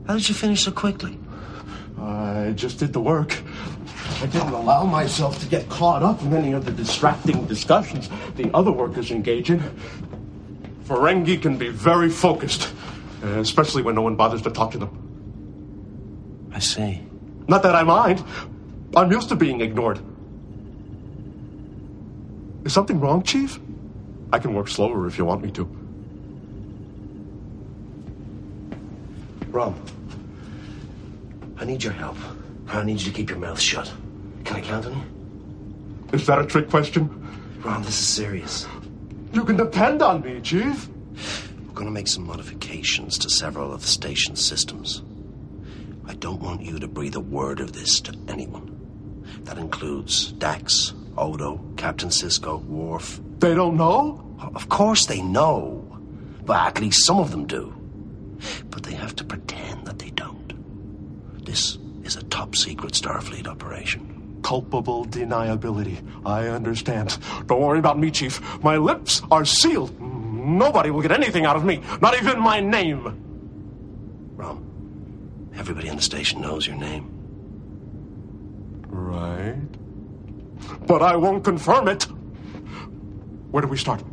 How did you finish so quickly? I just did the work. I didn't allow myself to get caught up in any of the distracting discussions the other workers engage in. Ferengi can be very focused, especially when no one bothers to talk to them. I see. Not that I mind. I'm used to being ignored. Is something wrong, Chief? I can work slower if you want me to. Rom, I need your help. I need you to keep your mouth shut. Can I count on you? Is that a trick question? Rom, this is serious. You can depend on me, Chief. We're going to make some modifications to several of the station's systems. I don't want you to breathe a word of this to anyone. That includes Dax, Odo, Captain Sisko, Worf. They don't know? Of course they know. But at least some of them do. But they have to pretend that they don't. This is a top-secret Starfleet operation. Culpable deniability. I understand. Don't worry about me, Chief. My lips are sealed. Nobody will get anything out of me. Not even my name. Rom, everybody in the station knows your name. Right. But I won't confirm it. Where do we start?